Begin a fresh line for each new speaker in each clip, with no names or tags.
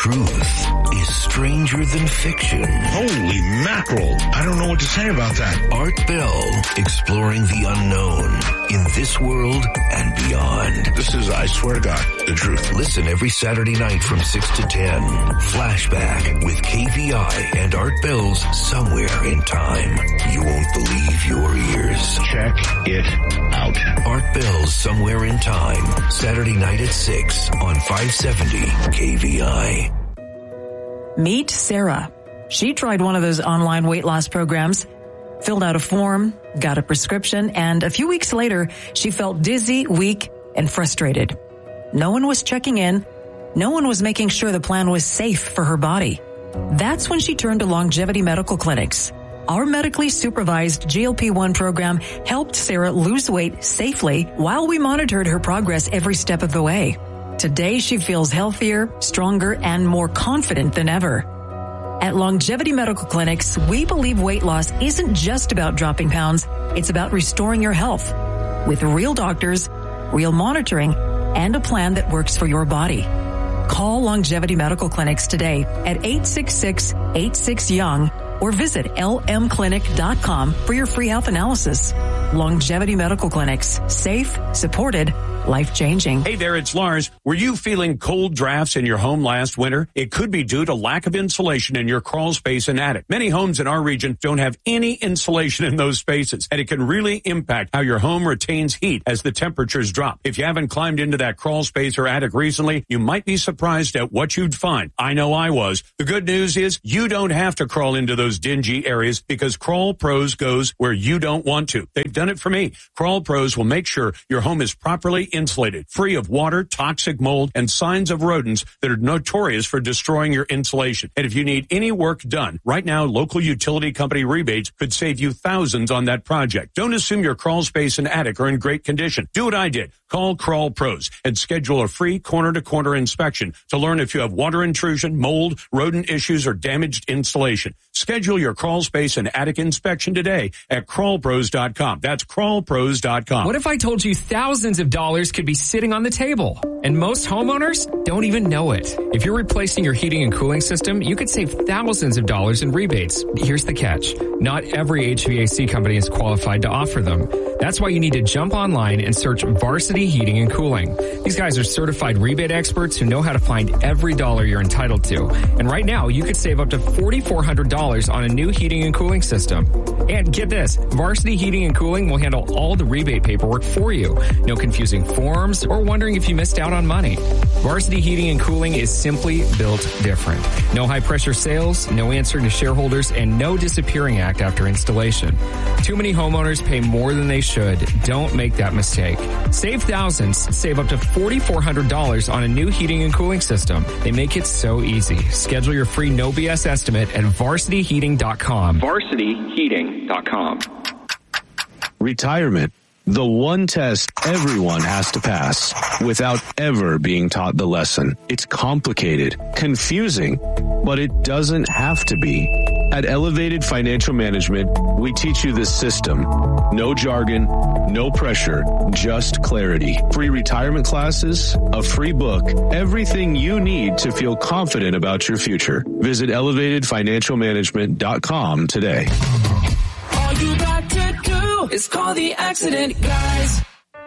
Truth is stranger than fiction.
Holy mackerel. I don't know what to say about that.
Art Bell, exploring the unknown in this world and beyond.
This is, I swear to God, the truth.
Listen every Saturday night from 6 to 10. Flashback with KVI and Art Bell's Somewhere in Time. You won't believe your ears.
Check it out.
Art Bell's Somewhere in Time. Saturday night at 6 on 570 KVI.
Meet Sarah. She tried one of those online weight loss programs, filled out a form, got a prescription, and a few weeks later, she felt dizzy, weak, and frustrated. No one was checking in. No one was making sure the plan was safe for her body. That's when she turned to Longevity Medical Clinics. Our medically supervised GLP-1 program helped Sarah lose weight safely while we monitored her progress every step of the way. Today, she feels healthier, stronger, and more confident than ever. At Longevity Medical Clinics, we believe weight loss isn't just about dropping pounds. It's about restoring your health with real doctors, real monitoring, and a plan that works for your body. Call Longevity Medical Clinics today at 866-86-YOUNG or visit lmclinic.com for your free health analysis. Longevity Medical Clinics. Safe, supported, life-changing.
Hey there, it's Lars. Were you feeling cold drafts in your home last winter? It could be due to lack of insulation in your crawl space and attic. Many homes in our region don't have any insulation in those spaces, and it can really impact how your home retains heat as the temperatures drop. If you haven't climbed into that crawl space or attic recently, you might be surprised at what you'd find. I know I was. The good news is you don't have to crawl into those dingy areas because Crawl Pros goes where you don't want to. They've done it for me. Crawl Pros will make sure your home is properly insulated, free of water, toxic mold, and signs of rodents that are notorious for destroying your insulation. And if you need any work done, right now, local utility company rebates could save you thousands on that project. Don't assume your crawl space and attic are in great condition. Do what I did. Call Crawl Pros and schedule a free corner-to-corner inspection to learn if you have water intrusion, mold, rodent issues, or damaged insulation. Schedule your crawl space and attic inspection today at crawlpros.com. That's crawlpros.com.
What if I told you thousands of dollars could be sitting on the table? And most homeowners don't even know it. If you're replacing your heating and cooling system, you could save thousands of dollars in rebates. Here's the catch. Not every HVAC company is qualified to offer them. That's why you need to jump online and search Varsity Heating and Cooling. These guys are certified rebate experts who know how to find every dollar you're entitled to. And right now, you could save up to $4,400 on a new heating and cooling system. And get this, Varsity Heating and Cooling will handle all the rebate paperwork for you. No confusing forms or wondering if you missed out on money. Varsity Heating and Cooling is simply built different. No high-pressure sales, no answering to shareholders, and no disappearing act after installation. Too many homeowners pay more than they should. Don't make that mistake. Save thousands. Save up to $4,400 on a new heating and cooling system. They make it so easy. Schedule your free no BS estimate at varsityheating.com.
varsityheating.com.
Retirement. The one test everyone has to pass without ever being taught the lesson. It's complicated, confusing, but it doesn't have to be. At Elevated Financial Management, we teach you the system. No jargon, no pressure, just clarity. Free retirement classes, a free book, everything you need to feel confident about your future. Visit elevatedfinancialmanagement.com today.
All you got to do is call the accident guys.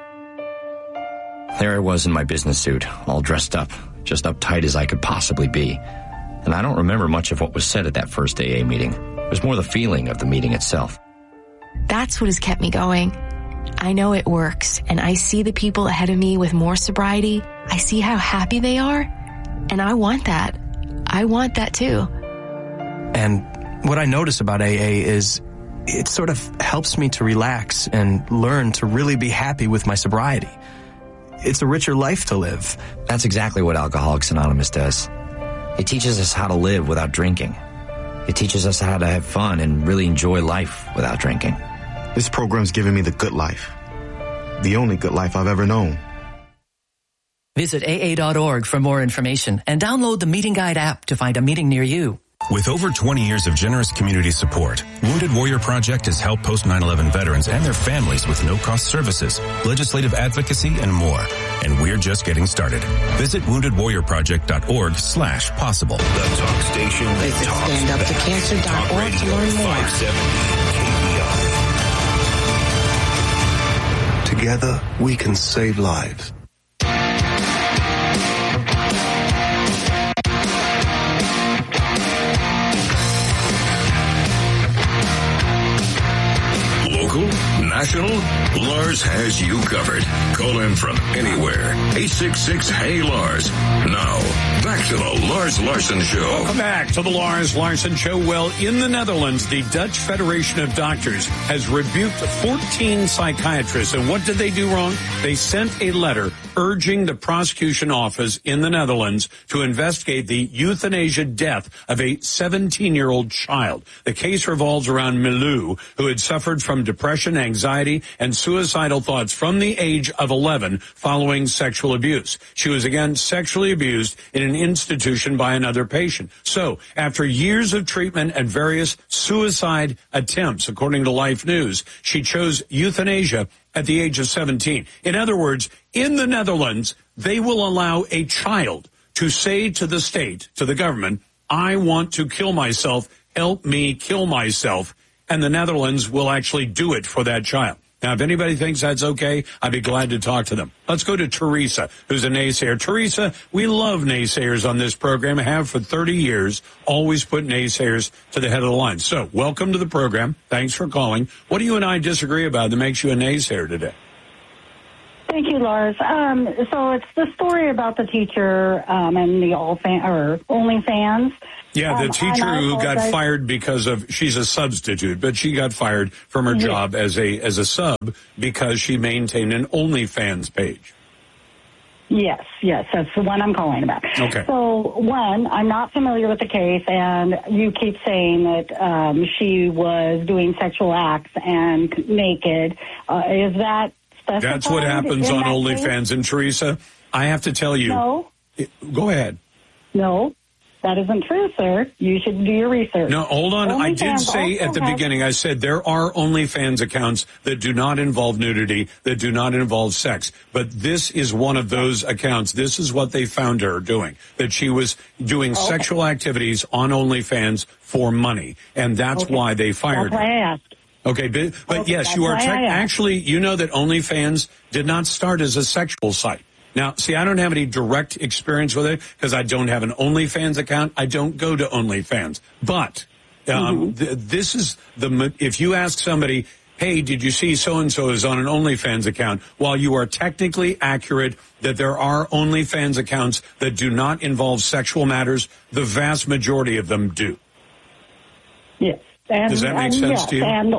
There I was in my business suit, all dressed up, just uptight as I could possibly be. And I don't remember much of what was said at that first AA meeting. It was more the feeling of the meeting itself.
That's what has kept me going. I know it works, and I see the people ahead of me with more sobriety. I see how happy they are, and I want that. I want that too.
And what I notice about AA is it sort of helps me to relax and learn to really be happy with my sobriety. It's a richer life to live.
That's exactly what Alcoholics Anonymous does. It teaches us how to live without drinking. It teaches us how to have fun and really enjoy life without drinking.
This program's given me the good life. The only good life I've ever known.
Visit AA.org for more information and download the Meeting Guide app to find a meeting near you.
With over 20 years of generous community support, Wounded Warrior Project has helped post-9/11 veterans and their families with no-cost services, legislative advocacy, and more. and we're just getting started. Visit woundedwarriorproject.org/possible.
The talk station that
Visit
talks
standuptocancer.org to learn more.
570 KBR.
Together, we can save lives.
Local, national, Lars has you covered. Call him from anywhere. 866-HEY-LARS. Now, back to the Lars Larson Show.
Welcome back to the Lars Larson Show. Well, in the Netherlands, the Dutch Federation of Doctors has rebuked 14 psychiatrists. And what did they do wrong? They sent a letter urging the prosecution office in the Netherlands to investigate the euthanasia death of a 17-year-old child. The case revolves around Milou, who had suffered from depression, anxiety, and suicidal thoughts from the age of 11 following sexual abuse. She was again sexually abused in an institution by another patient. So, after years of treatment and various suicide attempts, according to Life News, she chose euthanasia at the age of 17. In other words, in the Netherlands, they will allow a child to say to the state, to the government, I want to kill myself, help me kill myself, and the Netherlands will actually do it for that child. Now, if anybody thinks that's okay, I'd be glad to talk to them. Let's go to Teresa, who's a naysayer. Teresa, we love naysayers on this program, have for 30 years, always put naysayers to the head of the line. So, welcome to the program. Thanks for calling. What do you and I disagree about that makes you a naysayer today?
Thank you, Lars. So it's the story about the teacher and the OnlyFans.
Yeah, the teacher who got fired because of, she's a substitute, but she got fired from her job as a sub because she maintained an OnlyFans page.
Yes, that's the one I'm calling about.
Okay.
So, one, I'm not familiar with the case, and you keep saying that she was doing sexual acts and naked. Is that specified?
That's what happens on OnlyFans. And Teresa, I have to tell you.
No.
Go ahead.
No. That isn't true, sir. You should do your research.
No, hold on. I did say at the beginning, I said there are OnlyFans accounts that do not involve nudity, that do not involve sex. But this is one of those accounts. This is what they found her doing, that she was doing sexual activities on OnlyFans for money. And that's why they fired her.
That's why I asked.
Okay, but yes, you are actually, you know that OnlyFans did not start as a sexual site. Now, see, I don't have any direct experience with it because I don't have an OnlyFans account. I don't go to OnlyFans. But this is if you ask somebody, hey, did you see so-and-so is on an OnlyFans account? While you are technically accurate that there are OnlyFans accounts that do not involve sexual matters, the vast majority of them do.
Yes.
Does that make sense to you?
I'm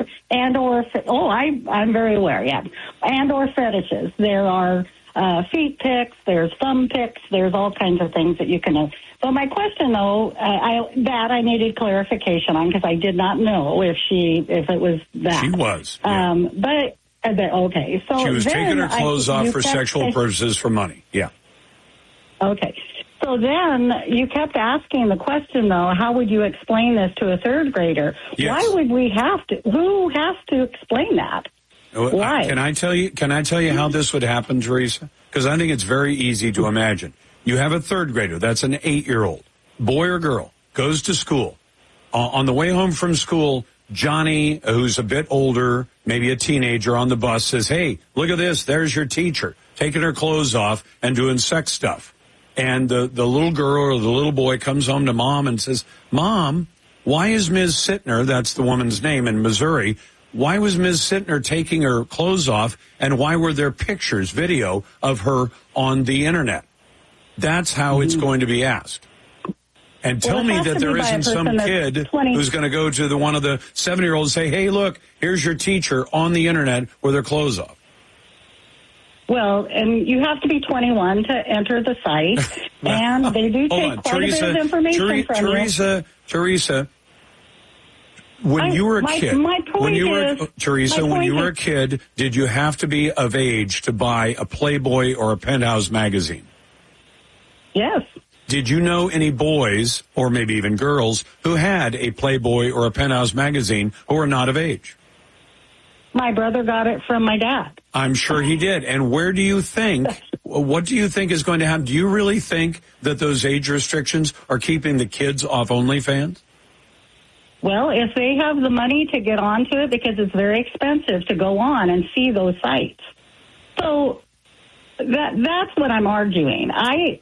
very aware, yeah. And or fetishes. There are feet pics, there's thumb pics, there's all kinds of things that you can. So my question, though, I needed clarification on because I did not know if it was that.
She was.
Okay, so
she was taking her clothes off for sexual purposes for money. Yeah.
Okay. So then you kept asking the question, though, how would you explain this to a third grader?
Yes.
Why would we have to? Who has to explain that? Why?
Can I tell you how this would happen, Teresa? Because I think it's very easy to imagine. You have a third grader, that's an 8-year-old, boy or girl, goes to school. On the way home from school, Johnny, who's a bit older, maybe a teenager on the bus, says, hey, look at this, there's your teacher, taking her clothes off and doing sex stuff. And the little girl or the little boy comes home to mom and says, Mom, why is Ms. Sittner, that's the woman's name in Missouri, why was Ms. Sittner taking her clothes off, and why were there pictures, video of her on the Internet? That's how it's going to be asked. And tell me that there isn't some kid who's going to go to one of the 7-year-olds and say, hey, look, here's your teacher on the Internet with her clothes off.
Well, and you have to be 21 to enter the site, and they do take quite a bit of information from you.
Teresa, when you were a kid, when you were a kid, did you have to be of age to buy a Playboy or a Penthouse magazine?
Yes.
Did you know any boys, or maybe even girls, who had a Playboy or a Penthouse magazine who were not of age?
My brother got it from my dad.
I'm sure he did. And where do you think what do you think is going to happen? Do you really think that those age restrictions are keeping the kids off OnlyFans?
Well, if they have the money to get onto it, because it's very expensive to go on and see those sites. So that's what I'm arguing. I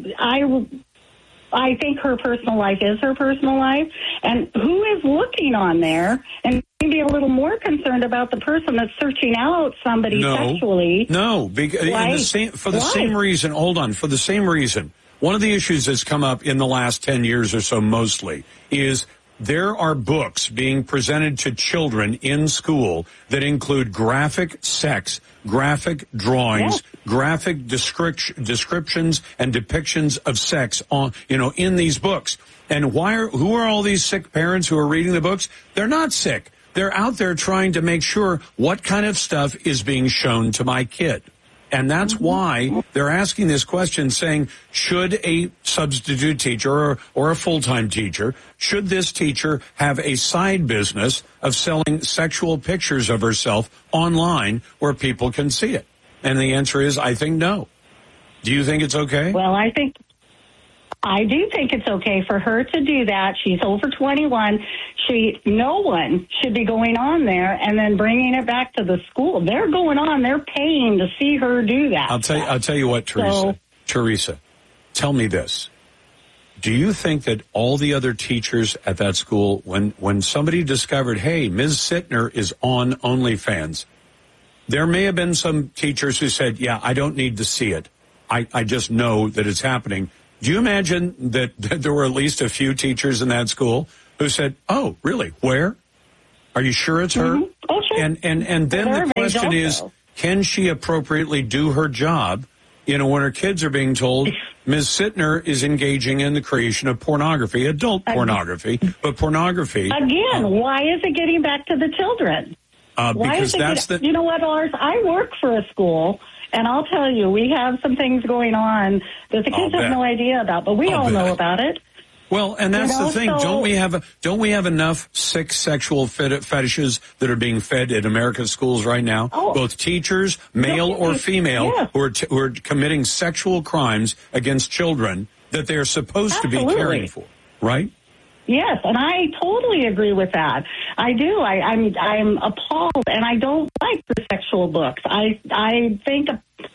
think her personal life is her personal life, and who is looking on there and maybe a little more concerned about the person that's searching out somebody sexually.
No, for the same reason. Hold on, for the same reason. One of the issues that's come up in the last 10 years or so mostly is there are books being presented to children in school that include graphic sex, graphic drawings, graphic descriptions and depictions of sex in these books. And who are all these sick parents who are reading the books? They're not sick. They're out there trying to make sure what kind of stuff is being shown to my kid. And that's why they're asking this question, saying, should a substitute teacher or a full-time teacher, should this teacher have a side business of selling sexual pictures of herself online where people can see it? And the answer is, I think no. Do you think it's okay?
Well, I do think it's okay for her to do that. She's over 21. No one should be going on there and then bringing it back to the school. They're going on. They're paying to see her do that.
I'll tell you what, Teresa. Teresa, tell me this. Do you think that all the other teachers at that school, when somebody discovered, hey, Ms. Sittner is on OnlyFans, there may have been some teachers who said, yeah, I don't need to see it. I just know that it's happening. Do you imagine that there were at least a few teachers in that school who said, oh, really? Where? Are you sure it's her?
Mm-hmm. Oh, sure.
And then the question is, can she appropriately do her job, when her kids are being told Ms. Sittner is engaging in the creation of pornography, adult pornography, but pornography.
Again, why is it getting back to the children?
Because
you know what, Lars? I work for a school. And I'll tell you, we have some things going on that the kids have no idea about, but we all know about it.
Well, and that's the thing. So, don't we have enough sick sexual fetishes that are being fed in American schools right now? Both teachers, male or female, who are committing sexual crimes against children that they are supposed to be caring for, right?
Yes, and I totally agree with that. I do. I'm appalled, and I don't like the sexual books. I think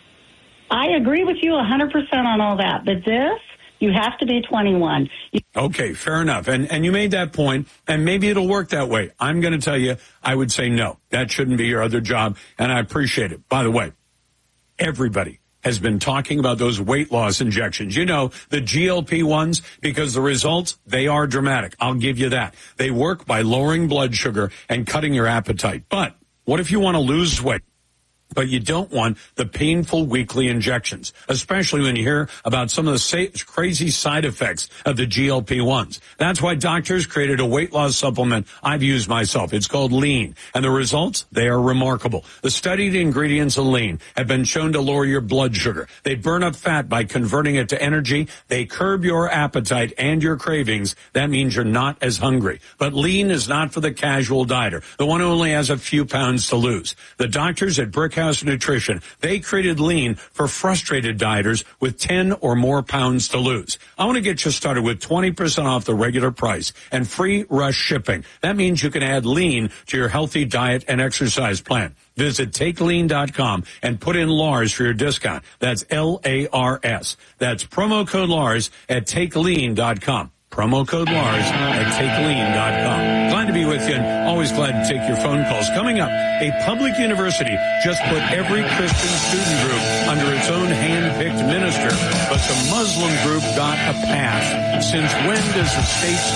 I agree with you 100% on all that. But this, you have to be 21.
Okay, fair enough. And you made that point, and maybe it'll work that way. I'm going to tell you, I would say no. That shouldn't be your other job, and I appreciate it. By the way, everybody has been talking about those weight loss injections. The GLP-1s, because the results, they are dramatic. I'll give you that. They work by lowering blood sugar and cutting your appetite. But what if you want to lose weight? But you don't want the painful weekly injections, especially when you hear about some of the crazy side effects of the GLP-1s. That's why doctors created a weight loss supplement I've used myself. It's called Lean. And the results, they are remarkable. The studied ingredients of Lean have been shown to lower your blood sugar. They burn up fat by converting it to energy. They curb your appetite and your cravings. That means you're not as hungry. But Lean is not for the casual dieter, the one who only has a few pounds to lose. The doctors at Brickhouse Nutrition, they created Lean for frustrated dieters with 10 or more pounds to lose. I want to get you started with 20% off the regular price and free rush shipping. That means you can add Lean to your healthy diet and exercise plan. Visit TakeLean.com and put in Lars for your discount. That's L-A-R-S. That's promo code Lars at TakeLean.com. Promo code Lars at TakeLean.com. Glad to be with you and always glad to take your phone calls. Coming up, a public university just put every Christian student group under its own hand-picked minister, but the Muslim group got a pass. Since when does the state